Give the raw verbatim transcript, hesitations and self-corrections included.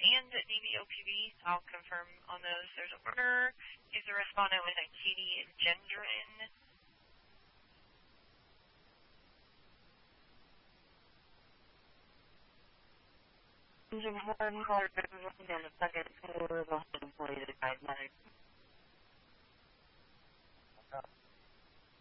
and D V O P V. I'll confirm on those. There's a order. Is the respondent with a Katie and Gendron? Engine horn, caller, in a second.